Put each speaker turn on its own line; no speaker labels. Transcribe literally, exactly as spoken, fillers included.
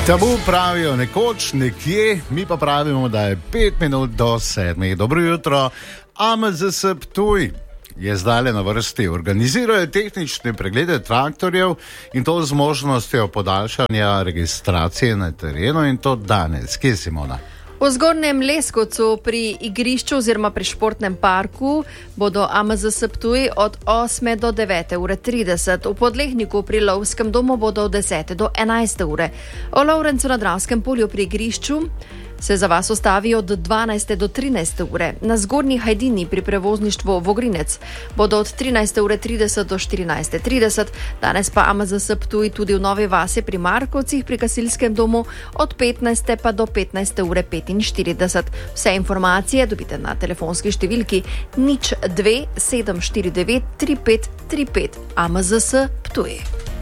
Tabu pravijo nekoč, nekje, mi pa pravimo, da je pet minut do sedmih. Dobro jutro, A M Z S Ptuj je zdaj na vrsti. Organizirajo tehnične preglede traktorjev in to z možnostjo podaljšanja registracije na terenu in to danes. Kje je Simona?
V Zgornjem Leskovcu pri igrišču oziroma pri športnem parku bodo A M Z S Ptuj od osme do devete ure trideset, v Podlehniku pri lovskem domu bodo od desete do enajste ure, v Lovrencu na Dravskem polju pri igrišču se za vas ostavi od dvanajste do trinajste ure, na Zgornji Hajdini pri prevozništvu Vogrinec bodo od trinajste ure trideset do štirinajste trideset, danes pa A M Z S Ptuj tudi v Novi Vasi pri Markovcih pri gasilskem domu od petnajste pa do petnajste ure petinštirideset. Vse informacije dobite na telefonski številki nič dve sedem štiri devet tri pet tri pet A M Z S Ptuj.